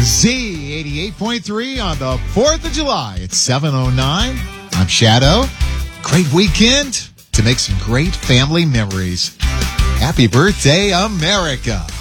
Z88.3 on the 4th of July. It's 7:09. I'm Shadow. Great weekend to make some great family memories. Happy birthday, America.